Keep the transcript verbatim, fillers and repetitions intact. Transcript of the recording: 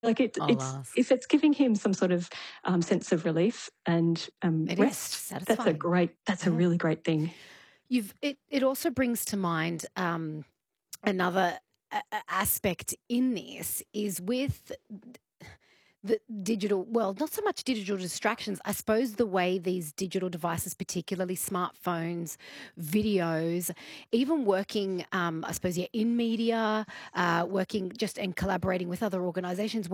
Like, it it's Alas. if it's giving him some sort of, um, sense of relief and, um, It is rest, that's a satisfying. great that's a Yeah. really great thing. You've it it also brings to mind, um, another a a aspect in this is with th the digital well, not so much digital distractions, I suppose the way these digital devices, particularly smartphones, videos, even working, um, I suppose, yeah, in media, uh, working just and collaborating with other organizations